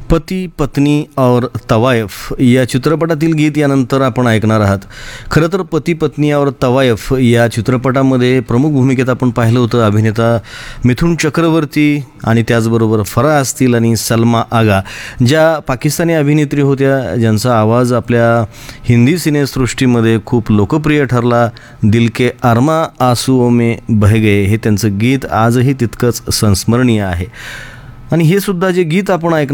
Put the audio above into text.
पती पत्नी और तवायफ या चित्रपटातील गीत यानंतर आपण ऐकणार आहात. खरं तर पती पत्नी और तवायफ या चित्रपटामध्ये प्रमुख भूमिकेत आपण पाहिलं होतं अभिनेता मिथुन चक्रवर्ती आणि त्याचबरोबर फराह असतील आणि सलमा आगा, ज्या पाकिस्तानी अभिनेत्री होत्या ज्यांचा आवाज आपल्या हिंदी सिनेसृष्टीमध्ये खूप लोकप्रिय ठरला. दिल के अरमा आंसुओं में बह गए हे त्यांचं गीत आजही तितकंच संस्मरणीय आहे. आणि हे सुद्धा जे गीत आपण ऐकणार